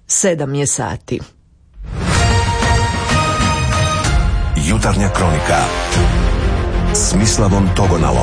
7 je sati. Jutarnja kronika s Mislavom Togonalom.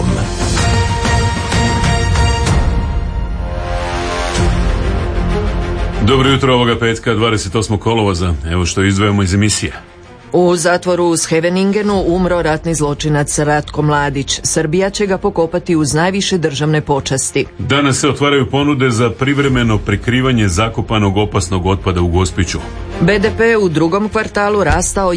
Dobro jutro ovoga petka, 28. kolovoza. Evo što izdvajamo iz emisije. U zatvoru u Scheveningenu umro ratni zločinac Ratko Mladić. Srbija će ga pokopati uz najviše državne počasti. Danas se otvaraju ponude za privremeno prekrivanje zakopanog opasnog otpada u Gospiću. BDP u drugom kvartalu rastao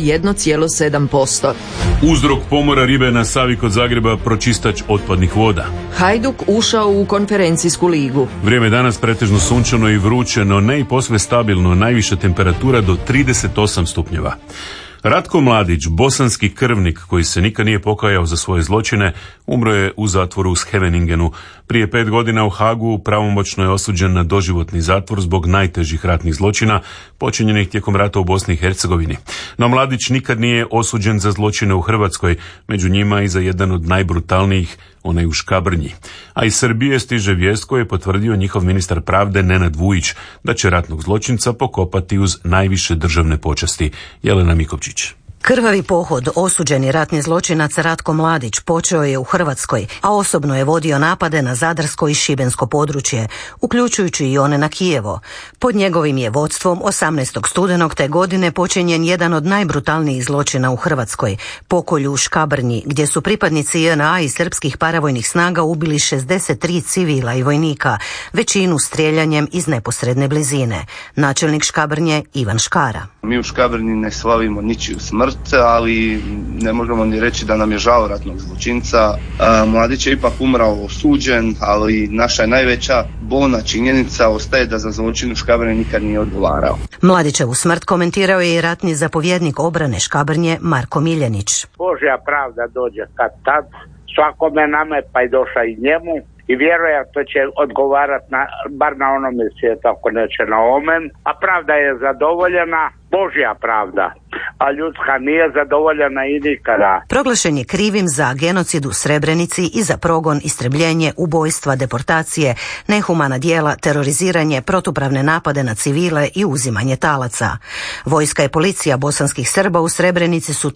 1,7%. Uzrok pomora ribe na Savi kod Zagreba pročistač otpadnih voda. Hajduk ušao u konferencijsku ligu. Vrijeme danas pretežno sunčano i vruće, no ne i posve stabilno, najviša temperatura do 38 stupnjeva. Ratko Mladić, bosanski krvnik koji se nikad nije pokajao za svoje zločine, umro je u zatvoru u Scheveningenu. Prije 5 godina u Hagu pravomoćno je osuđen na doživotni zatvor zbog najtežih ratnih zločina počinjenih tijekom rata u Bosni i Hercegovini. No Mladić nikad nije osuđen za zločine u Hrvatskoj, među njima i za jedan od najbrutalnijih, onaj u Škabrnji. A iz Srbije stiže vijest koju je potvrdio njihov ministar pravde Nenad Vujić da će ratnog zločinca pokopati uz najviše državne počasti. Jelena Mikovčić. Krvavi pohod osuđeni ratni zločinac Ratko Mladić počeo je u Hrvatskoj, a osobno je vodio napade na zadarsko i šibensko područje, uključujući i one na Kijevo. Pod njegovim je vodstvom 18. studenog te godine počinjen jedan od najbrutalnijih zločina u Hrvatskoj, pokolj u Škabrnji, gdje su pripadnici JNA i srpskih paravojnih snaga ubili 63 civila i vojnika, većinu streljanjem iz neposredne blizine. Načelnik Škabrnje Ivan Škara. Mi u Škabrnji ne slavimo ničiju smrt, ali ne možemo ni reći da nam je žao ratnog zločinca. Mladić je ipak umrao osuđen, ali naša najveća bolna činjenica ostaje da za zločin u Škabrnji nikad nije odgovarao. Mladićevu smrt komentirao je i ratni zapovjednik obrane Škabrnje Marko Miljenić. Božja pravda dođe kad tad, svakome nama pa i došla i njemu. I vjerojatno će odgovarati bar na onome svijetu, ako neće na omen. A pravda je zadovoljena, Božja pravda, a ljudska nije zadovoljena i nikada. Proglašen je krivim za genocid u Srebrenici i za progon, istrebljenje, ubojstva, deportacije, nehumana djela, teroriziranje, protupravne napade na civile i uzimanje talaca. Vojska i policija bosanskih Srba u Srebrenici su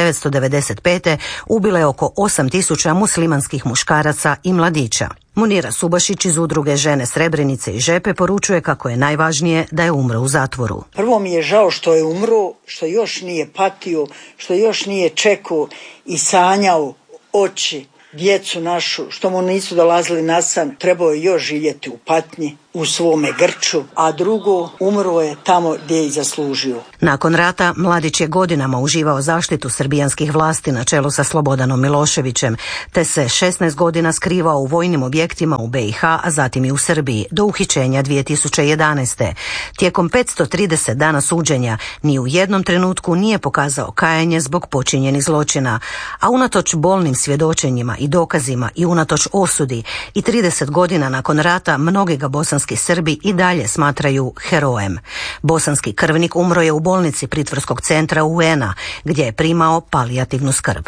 1995. ubile oko 8.000 muslimanskih muškaraca i mladića. Munira Subašić iz udruge Žene Srebrenice i Žepe poručuje kako je najvažnije da je umro u zatvoru. Prvo mi je žao što je umro, što još nije patio, što još nije čekao i sanjao oči, djecu našu, što mu nisu dolazili na san. Trebao je još živjeti u patnji, u svome grču, a drugo, umro je tamo gdje je i zaslužio. Nakon rata Mladić je godinama uživao zaštitu srbijanskih vlasti na čelu sa Slobodanom Miloševićem, te se 16 godina skrivao u vojnim objektima u BiH, a zatim i u Srbiji, do uhićenja 2011. Tijekom 530 dana suđenja ni u jednom trenutku nije pokazao kajanje zbog počinjenih zločina, a unatoč bolnim svjedočenjima i dokazima i unatoč osudi i 30 godina nakon rata mnogi ga bosanski Srbi i dalje smatraju herojem. Bosanski krvnik umro je u bolnici pritvorskog centra UN-a, gdje je primao palijativnu skrb.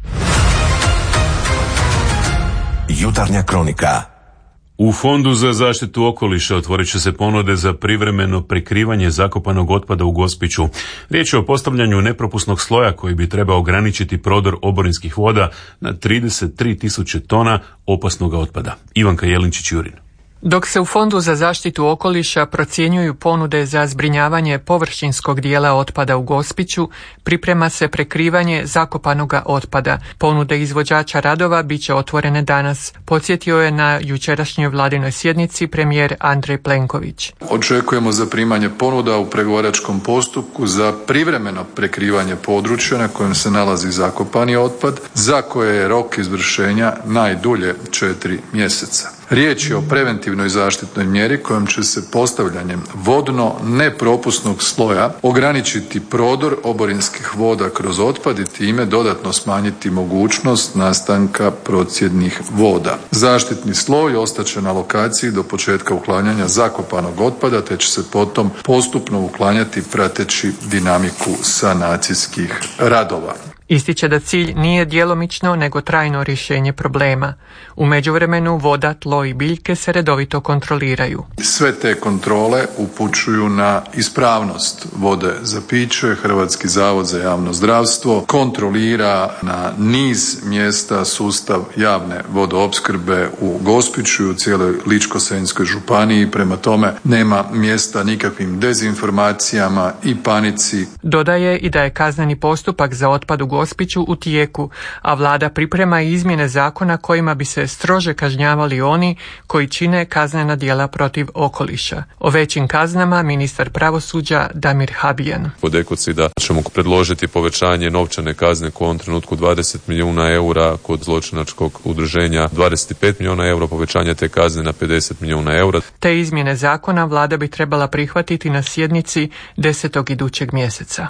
Jutarnja kronika. U Fondu za zaštitu okoliša otvorit će se ponude za privremeno prekrivanje zakopanog otpada u Gospiću. Riječ je o postavljanju nepropusnog sloja koji bi trebao ograničiti prodor oborinskih voda na 33.000 tona opasnog otpada. Ivanka Jelinčić-Jurin. Dok se u Fondu za zaštitu okoliša procjenjuju ponude za zbrinjavanje površinskog dijela otpada u Gospiću, priprema se prekrivanje zakopanoga otpada. Ponude izvođača radova bit će otvorene danas. Podsjetio je na jučerašnjoj vladinoj sjednici premijer Andrej Plenković. Očekujemo zaprimanje ponuda u pregovaračkom postupku za privremeno prekrivanje područja na kojem se nalazi zakopani otpad, za koje je rok izvršenja najdulje 4 mjeseca. Riječ je o preventivnoj zaštitnoj mjeri kojom će se postavljanjem vodno nepropusnog sloja ograničiti prodor oborinskih voda kroz otpad i time dodatno smanjiti mogućnost nastanka procjednih voda. Zaštitni sloj ostaće na lokaciji do početka uklanjanja zakopanog otpada, te će se potom postupno uklanjati prateći dinamiku sanacijskih radova. Ističe da cilj nije djelomično nego trajno rješenje problema. U međuvremenu voda, tlo i biljke se redovito kontroliraju. Sve te kontrole upućuju na ispravnost vode za piće. Hrvatski zavod za javno zdravstvo kontrolira na niz mjesta sustav javne vodoopskrbe u Gospiću i u cijeloj Ličko-senjskoj županiji. Prema tome nema mjesta nikakvim dezinformacijama i panici. Dodaje i da je kazneni postupak za otpad u Gospiću u tijeku, a vlada priprema i izmjene zakona kojima bi se strože kažnjavali oni koji čine kaznena djela protiv okoliša. O većim kaznama ministar pravosuđa Damir Habijan. Kod ekocida ćemo predložiti povećanje novčane kazne u ovom trenutku 20 milijuna eura, kod zločinačkog udruženja 25 milijuna eura, povećanje te kazne na 50 milijuna eura. Te izmjene zakona vlada bi trebala prihvatiti na sjednici 10. idućeg mjeseca.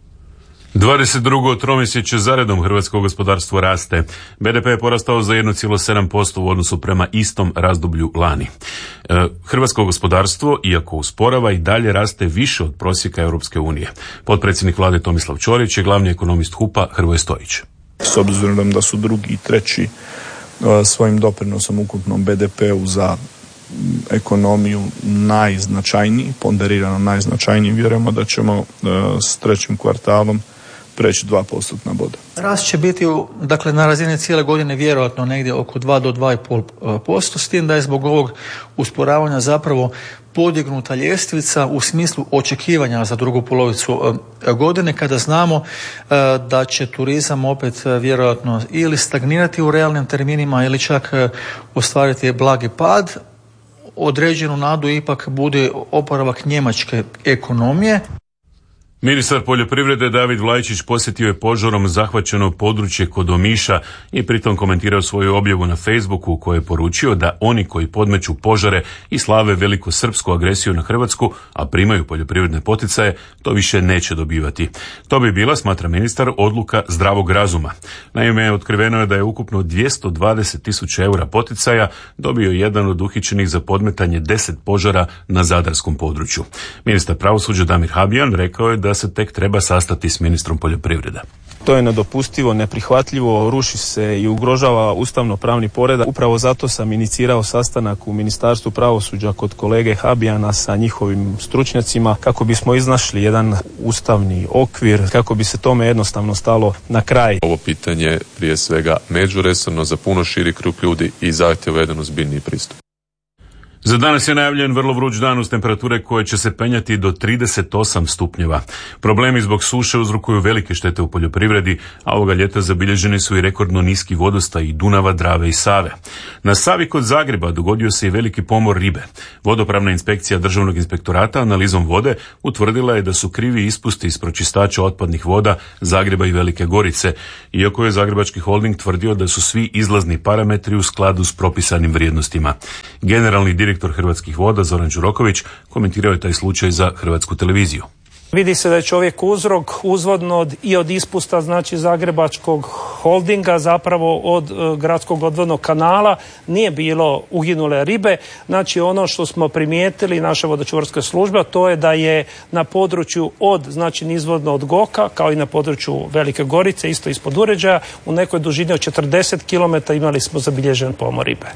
22. tromjesečje zaredom hrvatsko gospodarstvo raste. BDP je porastao za 1,7% u odnosu prema istom razdoblju lani. Hrvatsko gospodarstvo, iako usporava, i dalje raste više od prosjeka Europske unije. Potpredsjednik vlade Tomislav Ćorić i glavni ekonomist HUP-a Hrvoje Stojić. S obzirom da su drugi i treći svojim doprinosom ukupnom BDP-u za ekonomiju najznačajniji, ponderirano najznačajniji, vjerujemo da ćemo s trećim kvartalom preći 2% boda. Rast će biti na razini cijele godine vjerojatno negdje oko 2 do 2,5%, s tim da je zbog ovog usporavanja zapravo podignuta ljestvica u smislu očekivanja za drugu polovicu godine, kada znamo da će turizam opet vjerojatno ili stagnirati u realnim terminima ili čak ostvariti blagi pad. Određenu nadu ipak bude oporavak njemačke ekonomije. Ministar poljoprivrede David Vlaičić posjetio je požarom zahvaćeno područje kod Omiša i pritom komentirao svoju objavu na Facebooku u kojoj je poručio da oni koji podmeću požare i slave velikosrpsku agresiju na Hrvatsku, a primaju poljoprivredne poticaje, to više neće dobivati. To bi bila, smatra ministar, odluka zdravog razuma. Naime, otkriveno je da je ukupno 220.000 eura poticaja dobio jedan od uhićenih za podmetanje 10 požara na zadarskom području. Ministar pravosuđa Damir Habijan rekao je da se tek treba sastati s ministrom poljoprivrede. To je nedopustivo, neprihvatljivo, ruši se i ugrožava ustavno-pravni poredak. Upravo zato sam inicirao sastanak u Ministarstvu pravosuđa kod kolege Habijana sa njihovim stručnjacima kako bismo iznašli jedan ustavni okvir, kako bi se tome jednostavno stalo na kraj. Ovo pitanje prije svega međuresorno za puno širi krug ljudi i zahtjeva jedan ozbiljniji pristup. Za danas je najavljen vrlo vruć dan uz temperature koje će se penjati do 38 stupnjeva. Problemi zbog suše uzrokuju velike štete u poljoprivredi, a ovoga ljeta zabilježeni su i rekordno niski vodostaj Dunava, Drave i Save. Na Savi kod Zagreba dogodio se i veliki pomor ribe. Vodopravna inspekcija Državnog inspektorata analizom vode utvrdila je da su krivi ispusti iz pročistača otpadnih voda Zagreba i Velike Gorice, iako je Zagrebački holding tvrdio da su svi izlazni parametri u skladu s propisanim vrijednostima. Generalni direktor Hrvatskih voda Zoran Đuroković komentirao je taj slučaj za Hrvatsku televiziju. Vidi se da je čovjek uzrok uzvodno i od ispusta, znači Zagrebačkog holdinga, zapravo od gradskog odvodnog kanala nije bilo uginule ribe. Znači ono što smo primijetili, naša vodočuvarska služba, to je da je na području nizvodno od Goka, kao i na području Velike Gorice, isto ispod uređaja, u nekoj dužini od 40 km imali smo zabilježen pomor ribe.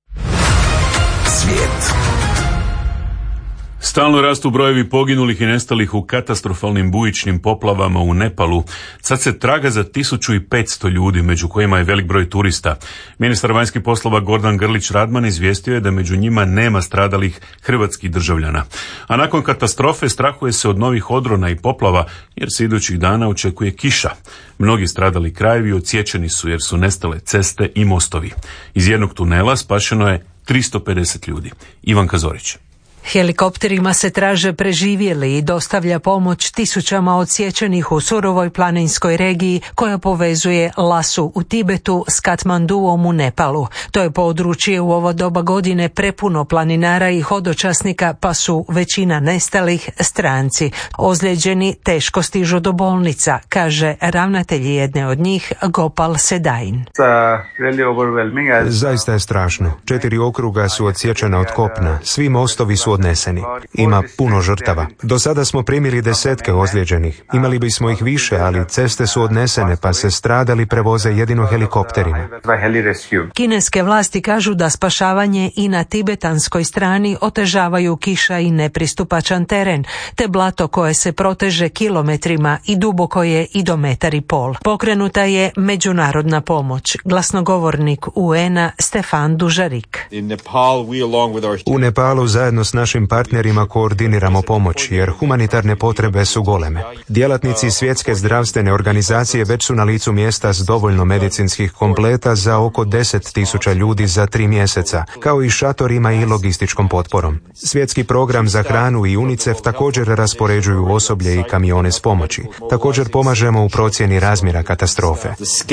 Svijet. Stalno rastu brojevi poginulih i nestalih u katastrofalnim bujičnim poplavama u Nepalu. Sad se traga za 1500 ljudi, među kojima je velik broj turista. Ministar vanjskih poslova Gordan Grlić Radman izvijestio je da među njima nema stradalih hrvatskih državljana. A nakon katastrofe strahuje se od novih odrona i poplava, jer se idućih dana očekuje kiša. Mnogi stradali krajevi odsječeni su jer su nestale ceste i mostovi. Iz jednog tunela spašeno je 350 ljudi. Ivanka Zorić. Helikopterima se traže preživjeli i dostavlja pomoć tisućama odsječenih u surovoj planinskoj regiji koja povezuje Lasu u Tibetu s Katmanduom u Nepalu. To je područje u ovo doba godine prepuno planinara i hodočasnika, pa su većina nestalih stranci. Ozlijeđeni teško stižu do bolnica, kaže ravnatelj jedne od njih Gopal Sedain. Zaista je strašno. 4 okruga su odsječena od kopna. Svi mostovi su odneseni. Ima puno žrtava. Do sada smo primili desetke ozlijeđenih. Imali bismo ih više, ali ceste su odnesene pa se stradali prevoze jedino helikopterima. Kineske vlasti kažu da spašavanje i na tibetanskoj strani otežavaju kiša i nepristupačan teren, te blato koje se proteže kilometrima i duboko je i do 1,5 metra. Pokrenuta je međunarodna pomoć. Glasnogovornik UN-a Stefan Dužarik. U Nepalu zajedno s našim partnerima koordiniramo pomoć, jer humanitarne potrebe su goleme. Djelatnici Svjetske zdravstvene organizacije već su na licu mjesta s dovoljno medicinskih kompleta za oko 10.000 ljudi za 3 mjeseca, kao i šatorima i logističkom potporom. Svjetski program za hranu i UNICEF također raspoređuju osoblje i kamione s pomoći. Također pomažemo u procjeni razmjera katastrofe.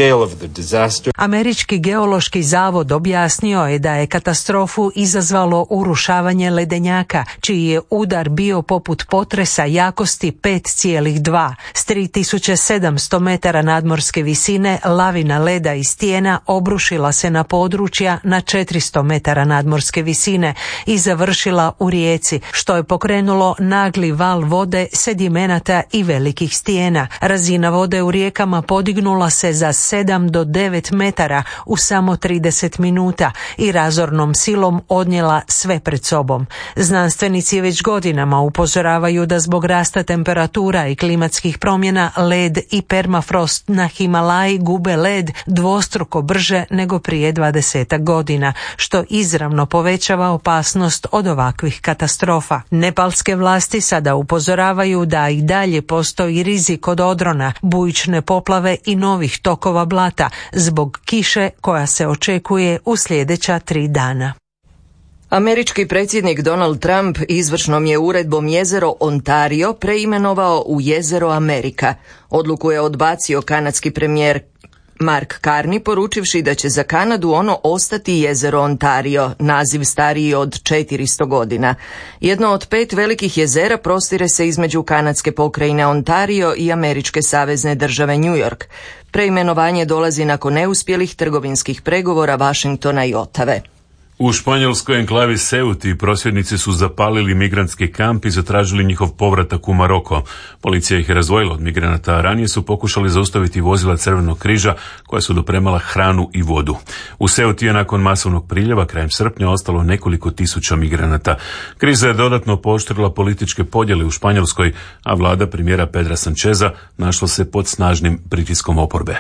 Američki geološki zavod objasnio je da je katastrofu izazvalo urušavanje ledenjaka, čiji je udar bio poput potresa jakosti 5,2. S 3700 metara nadmorske visine lavina leda i stijena obrušila se na područja na 400 metara nadmorske visine i završila u rijeci, što je pokrenulo nagli val vode, sedimenata i velikih stijena. Razina vode u rijekama podignula se za 7 do 9 metara u samo 30 minuta i razornom silom odnijela sve pred sobom. Znanstvenici već godinama upozoravaju da zbog rasta temperatura i klimatskih promjena led i permafrost na Himalaji gube led dvostruko brže nego prije 20 godina, što izravno povećava opasnost od ovakvih katastrofa. Nepalske vlasti sada upozoravaju da i dalje postoji rizik od odrona, bujične poplave i novih tokova blata zbog kiše koja se očekuje u sljedeća 3 dana. Američki predsjednik Donald Trump izvršnom je uredbom jezero Ontario preimenovao u jezero Amerika. Odluku je odbacio kanadski premijer Mark Carney, poručivši da će za Kanadu ono ostati jezero Ontario, naziv stariji od 400 godina. Jedno od 5 velikih jezera prostire se između kanadske pokrajine Ontario i američke savezne države New York. Preimenovanje dolazi nakon neuspjelih trgovinskih pregovora Washingtona i Otave. U španjolskoj enklavi Ceuti prosvjednici su zapalili migrantski kamp i zatražili njihov povratak u Maroko. Policija ih je razdvojila od migranata, a ranije su pokušali zaustaviti vozila Crvenog križa koja su dopremala hranu i vodu. U Ceuti je nakon masovnog priljeva krajem srpnja ostalo nekoliko tisuća migranata. Kriza je dodatno pooštrila političke podjele u Španjolskoj, a vlada premijera Pedra Sancheza našla se pod snažnim pritiskom oporbe.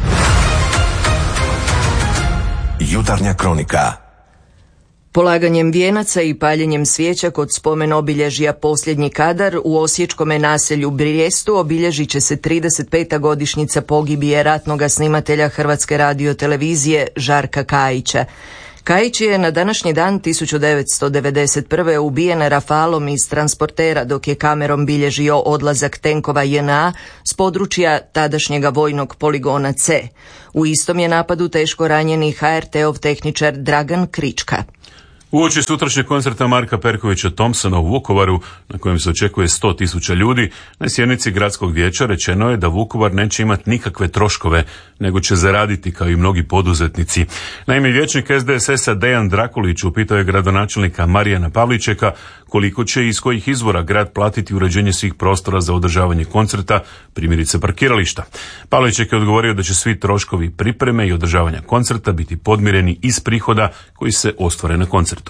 Jutarnja kronika. Polaganjem vijenaca i paljenjem svijeća kod spomen obilježja Posljednji kadar u osječkome naselju Brijestu obilježit će se 35. godišnjica pogibije ratnoga snimatelja Hrvatske radiotelevizije Žarka Kajića. Kajić je na današnji dan 1991. ubijen rafalom iz transportera dok je kamerom bilježio odlazak tenkova JNA s područja tadašnjega vojnog poligona C. U istom je napadu teško ranjeni HRT-ov tehničar Dragan Krička. Uoči sutrašnjeg koncerta Marka Perkovića Thompsona u Vukovaru, na kojem se očekuje 100.000 ljudi, na sjednici gradskog vijeća rečeno je da Vukovar neće imati nikakve troškove, nego će zaraditi kao i mnogi poduzetnici. Naime, vijećnik SDSS-a Dejan Drakulić upitao je gradonačelnika Marijana Pavličeka koliko će i iz kojih izvora grad platiti uređenje svih prostora za održavanje koncerta, primjerice parkirališta. Pavliček je odgovorio da će svi troškovi pripreme i održavanja koncerta biti podmireni iz prihoda koji se ostvare na koncertu.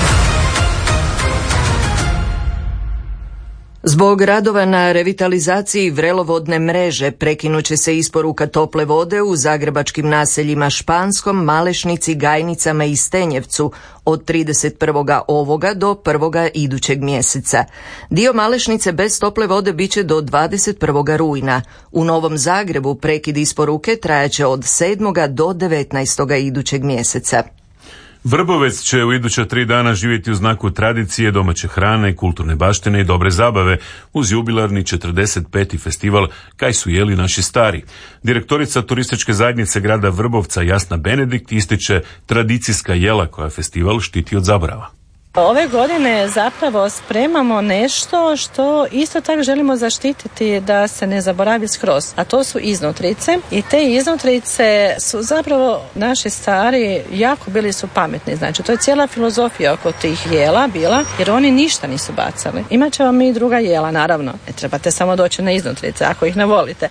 Zbog radova na revitalizaciji vrelovodne mreže prekinut će se isporuka tople vode u zagrebačkim naseljima Španskom, Malešnici, Gajnicama i Stenjevcu od 31. ovoga do 1. idućeg mjeseca. Dio Malešnice bez tople vode bit će do 21. rujna. U Novom Zagrebu prekid isporuke trajaće od 7. do 19. idućeg mjeseca. Vrbovec će u iduća 3 dana živjeti u znaku tradicije, domaće hrane, kulturne baštine i dobre zabave uz jubilarni 45. festival Kaj su jeli naši stari. Direktorica turističke zajednice grada Vrbovca Jasna Benedikt ističe tradicijska jela koja festival štiti od zaborava. Ove godine zapravo spremamo nešto što isto tako želimo zaštititi da se ne zaboravi skroz, a to su iznutrice i te iznutrice su zapravo naši stari jako bili su pametni, znači to je cijela filozofija oko tih jela bila, jer oni ništa nisu bacali. Imat ćemo mi i druga jela, naravno, ne trebate samo doći na iznutrice ako ih ne volite.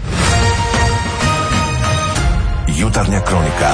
Jutarnja kronika.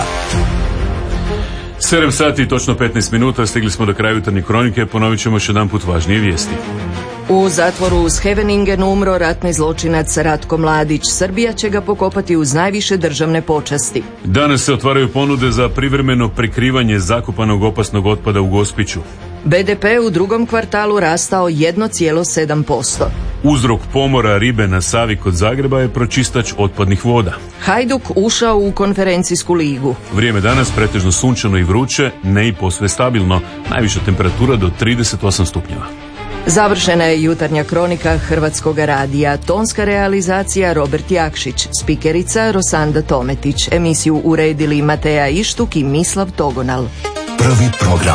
7 sati i točno 15 minuta, stigli smo do kraja jutarnje kronike, ponovit ćemo još jedan put važnije vijesti. U zatvoru u Scheveningenu umro ratni zločinac Ratko Mladić. Srbija će ga pokopati uz najviše državne počasti. Danas se otvaraju ponude za privremeno prikrivanje zakopanog opasnog otpada u Gospiću. BDP u drugom kvartalu rastao 1,7%. Uzrok pomora ribe na Savi kod Zagreba je pročistač otpadnih voda. Hajduk ušao u konferencijsku ligu. Vrijeme danas pretežno sunčano i vruće, ne i posve stabilno. Najviša temperatura do 38 stupnjeva. Završena je jutarnja kronika Hrvatskog radija. Tonska realizacija Robert Jakšić, spikerica Rosanda Tometić. Emisiju uredili Mateja Ištuk i Mislav Togonal. Prvi program.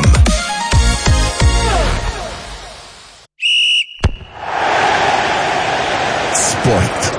Sport.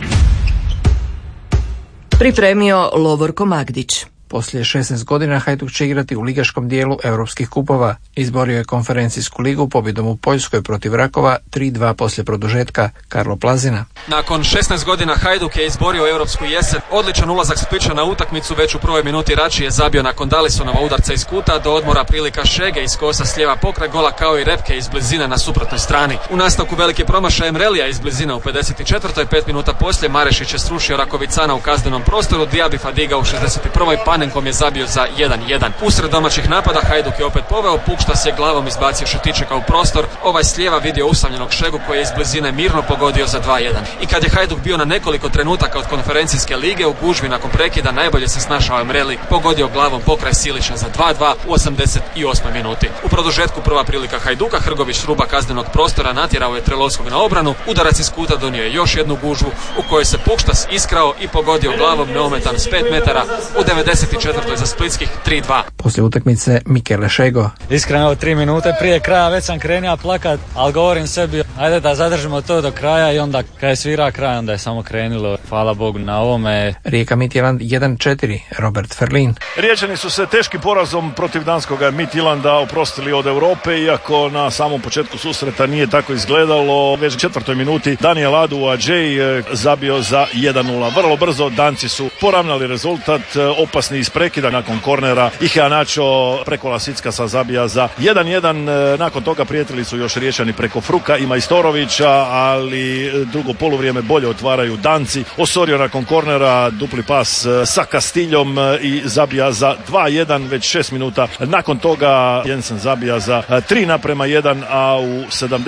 Pripremio Lovorko Magdić. Poslije 16 godina Hajduk će igrati u ligaškom dijelu europskih kupova. Izborio je konferencijsku ligu pobjedom u Poljskoj protiv Rakova 3-2 poslije produžetka. Karlo Plazina. Nakon 16 godina Hajduk je izborio europsku jesen. Odličan ulazak Spličana na utakmicu, već u prvoj minuti Rači je zabio nakon Dalisonova udarca iz kuta, do odmora prilika Šege iz kosa s lijeva pokraj gola kao i Repke iz blizine na suprotnoj strani. U nastavku veliki promašaj Emrelija iz blizine u 54. 5 minuta poslije Marešić je srušio Rakovicana u kaznenom prostoru, Diaby Fadiga u 61. Panenkom je zabio za 1-1. Usred domaćih napada Hajduk je opet poveo, Pukštas je glavom izbacio Šetičeka u prostor, ovaj s lijeva vidio usamljenog Šegu koji je iz blizine mirno pogodio za 2-1. I kad je Hajduk bio na nekoliko trenutaka od konferencijske lige, u gužvi nakon prekida najbolje se snašao Emreli, pogodio glavom pokraj Silića za 2-2 u 88. minuti. U produžetku prva prilika Hajduka, Hrgović s ruba kaznenog prostora natjerao je Trelovskog na obranu, udarac iz kuta donio je još jednu gužvu u kojoj se Pukštas iskrao i pogodio glavom neometan s 5 metara u 94. za splitskih 3-2. Poslije utakmice Mikele Šego. Iskreno, 3 minute prije kraja već sam krenio plakat, ali govorim sebi ajde da zadržimo to do kraja i onda kad je svira kraj onda je samo krenilo. Hvala Bogu na ovome. Rijeka Midtjylland 1-4, Robert Ferlin. Riječani su se teškim porazom protiv danskoga Midtjylanda oprostili od Europe, iako na samom početku susreta nije tako izgledalo. Već u 4. minuti Daniel Aduadžej zabio za 1-0. Vrlo brzo Danci su poravnali rezultat, opasni iz prekida nakon kornera. Iheanacho preko Lasickasa zabija za 1-1. Nakon toga prijetili su još Riječani preko Fruka i Majstorovića, ali drugo poluvrijeme bolje otvaraju Danci. Osorio nakon kornera dupli pas sa Kastiljom i zabija za 2-1 već 6 minuta. Nakon toga Jensen zabija za 3-1, a u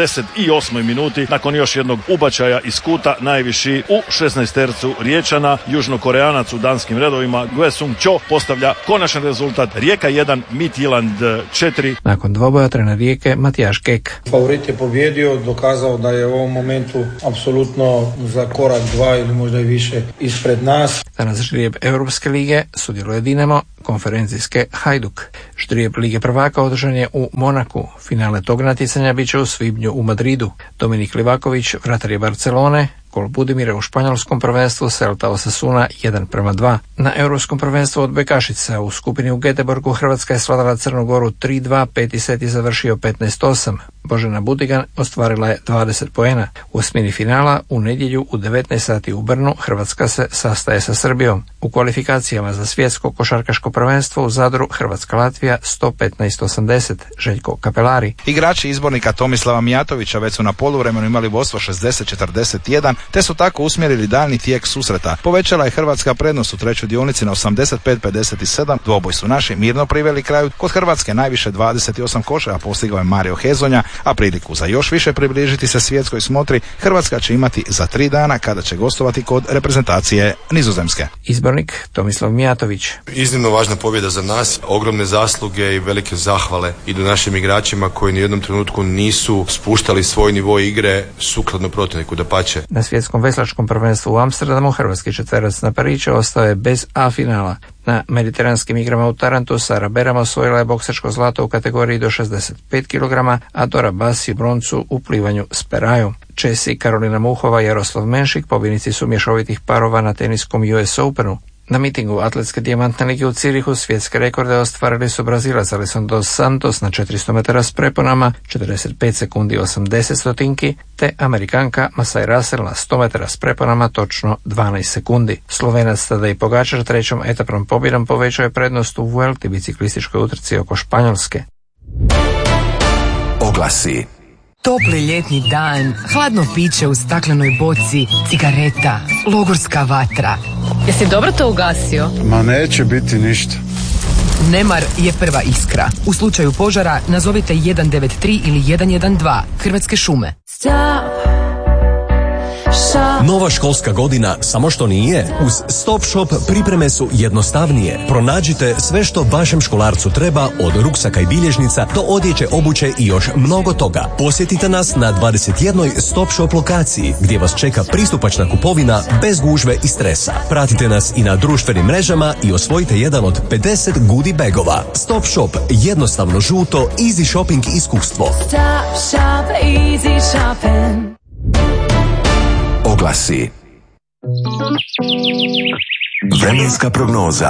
78. minuti nakon još jednog ubačaja iz kuta najviši u 16. Riječana, južnokoreanac u danskim redovima Gue Sung Cho postavlja konačan rezultat. Rijeka 1, Midtjylland 4. Nakon dvoboja trener Rijeke Matijaš Kek. Favorit je pobjedio, dokazao da je u ovom momentu apsolutno za korak 2 ili možda i više ispred nas. Danas ždrijeb Europske lige sudjeluje Dinamo, konferencijske Hajduk. Ždrijeb Lige prvaka održan je u Monaku. Finale tog natjecanja bit će u svibnju u Madridu. Dominik Livaković, vratar je Barcelone, gol Budimira u španjolskom prvenstvu Celta Osasuna 1-2. Na europskom prvenstvu od Bekašica u skupini u Göteborgu Hrvatska je svladala Crnu Goru 3-2, peti set je završio 15-8. Božena Budigan ostvarila je 20 poena. U osmini finala u nedjelju u 19 sati u Brnu Hrvatska se sastaje sa Srbijom. U kvalifikacijama za svjetsko košarkaško prvenstvo u Zadru Hrvatska-Latvija 115-80. Željko Kapelari. Igrači izbornika Tomislava Mijatovića već su na poluvremenu imali vodstvo 60-41, te su tako usmjerili daljnji tijek susreta. Povećala je Hrvatska prednost u trećoj dionici na 85-57. Dvoboj su naši mirno priveli kraju. Kod Hrvatske najviše 28 koševa postigao je Mario Hezonja, a priliku za još više približiti se svjetskoj smotri Hrvatska će imati za 3 dana kada će gostovati kod reprezentacije Nizozemske. Izbornik Tomislav Mijatović. Iznimno važna pobjeda za nas, ogromne zasluge i velike zahvale idu našim igračima koji ni u jednom trenutku nisu spuštali svoj nivo igre sukladno protivniku, dapače. Na svjetskom veslačkom prvenstvu u Amsterdamu hrvatski četverac na Pariću ostao je bez A finala. Na mediteranskim igrama u Tarantu Sara Beram osvojila je boksačko zlato u kategoriji do 65 kg, a Dora Basi broncu u plivanju s perajom. Česi Karolina Muhova i Jaroslav Menšik pobjednici su mješovitih parova na teniskom US Openu. Na mitingu Atletske dijamantne lige u Cirihu svjetske rekorde ostvarili su Brazilac Alisson dos Santos na 400 metara s preponama 45 sekundi 80 stotinki, te Amerikanka Masai Russell na 100 metara s preponama točno 12 sekundi. Slovenac Tadej Pogačar trećom etapnom pobjedom povećao je prednost u Vuelti biciklističkoj utrci oko Španjolske. Oglasi. Topli ljetni dan, hladno piće u staklenoj boci, cigareta, logorska vatra. Jesi dobro to ugasio? Ma neće biti ništa. Nemar je prva iskra. U slučaju požara nazovite 193 ili 112 Hrvatske šume. Stop. Nova školska godina samo što nije. Uz Stop Shop pripreme su jednostavnije. Pronađite sve što vašem školarcu treba, od ruksaka i bilježnica do odjeće, obuće i još mnogo toga. Posjetite nas na 21. Stop Shop lokaciji gdje vas čeka pristupačna kupovina bez gužve i stresa. Pratite nas i na društvenim mrežama i osvojite jedan od 50 goodie bagova. Stop Shop, jednostavno žuto, easy shopping iskustvo. Stop Shop, easy shopping. Oglasi. Vremenska prognoza.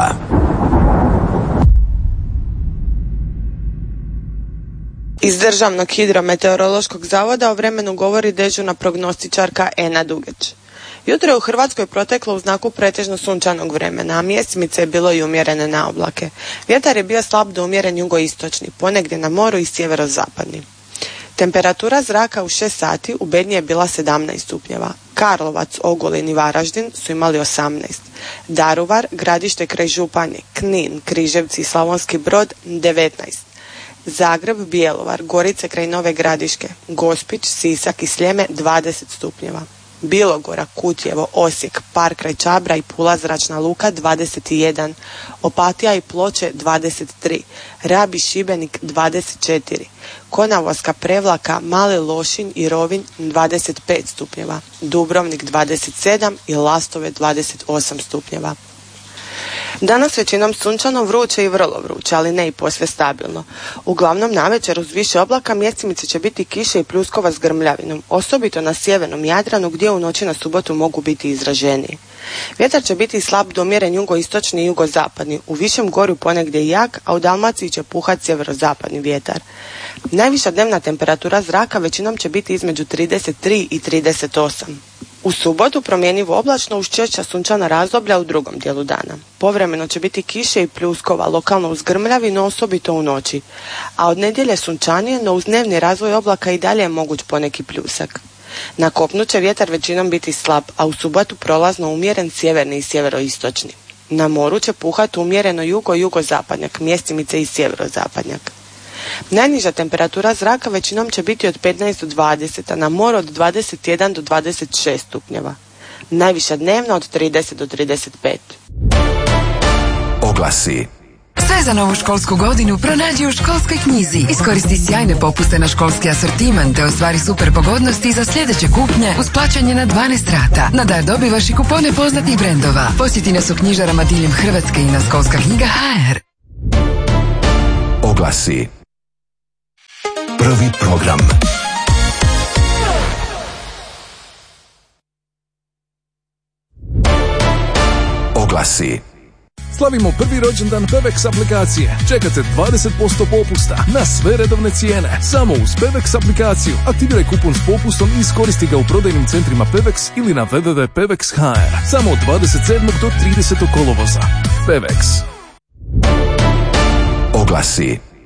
Iz Državnog hidrometeorološkog zavoda o vremenu govori dežurna prognostičarka Ena Dugeć. Jutro je u Hrvatskoj proteklo u znaku pretežno sunčanog vremena, a mjesimice je bilo i umjerene na oblake. Vjetar je bio slab do umjeren jugoistočni, ponegdje na moru i sjeverozapadni. Temperatura zraka u 6 sati u Bednji je bila 17 stupnjeva. Karlovac, Ogulin i Varaždin su imali 18. Daruvar, Gradište kraj Županje, Knin, Križevci i Slavonski Brod 19. Zagreb, Bjelovar, Gorice kraj Nove Gradiške, Gospić, Sisak i Sljeme 20 stupnjeva. Bilogora, Kutjevo, Osijek, Park kraj Čabra i Pula zračna luka 21, Opatija i Ploče 23, Rab i Šibenik 24, Konavolska, Prevlaka, Mali Lošinj i Rovinj 25 stupnjeva, Dubrovnik 27 i Lastove 28 stupnjeva. Danas većinom sunčano, vruće i vrlo vruće, ali ne i posve stabilno. Uglavnom navečer uz više oblaka mjesimice će biti kiše i pljuskova s grmljavinom, osobito na sjevernom Jadranu gdje u noći na subotu mogu biti izraženiji. Vjetar će biti slab do umjeren jugoistočni i jugozapadni, u višem gorju ponegdje jak, a u Dalmaciji će puhati sjeverozapadni vjetar. Najviša dnevna temperatura zraka većinom će biti između 33 i 38. U subotu promjenjivo oblačno uz češća sunčana razdoblja u drugom dijelu dana. Povremeno će biti kiše i pljuskova, lokalno uz grmljavinu, osobito u noći. A od nedjelje sunčanije, no uz dnevni razvoj oblaka i dalje je moguć poneki pljusak. Na kopnu će vjetar većinom biti slab, a u subotu prolazno umjeren sjeverni i sjeveroistočni. Na moru će puhati umjereno jugozapadnjak, mjestimice i sjeverozapadnjak. Najniža temperatura zraka većinom će biti od 15 do 20, a na moru od 21 do 26 stupnjeva. Najviša dnevna od 30 do 35. Oglasi. Sve za novu školsku godinu pronađi u školskoj knjizi. Iskoristi sjajne popuste na školski asortiman te ostvari super pogodnosti za sljedeće kupnje uz plaćanje na 12 rata. Na dar dobivaš i kupone poznatih brendova. Posjeti nas u knjižarama diljem Hrvatske i na školska knjiga HR. Oglasi. Prvi program. Oglasi. Slavimo prvi rođendan Pevex aplikacije. Čekate 20% popusta na sve redovne cijene. Samo uz Pevex aplikaciju. Aktiviraj kupon s popustom i iskoristi ga u prodajnim centrima Pevex ili na www.pevex.hr. Samo od 27. do 30. kolovoza. Pevex. Oglasi.